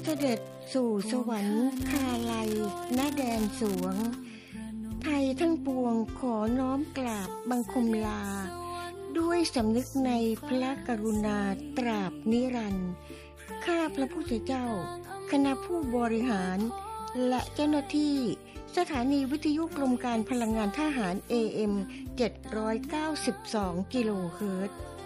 ด็จสู่สวรรค์คาลัยณแดนสวงไทยทั้งปวงขอน้อมกราบบังคมลาด้วยสำนึกในพระกรุณาตราบนิรันดร์ข้าพระพุทธเจ้าคณะผู้บริหารและเจ้าหน้าที่สถานีวิทยุกรมการพลังงานทหาร AM 792 กิโลเฮิรตซ์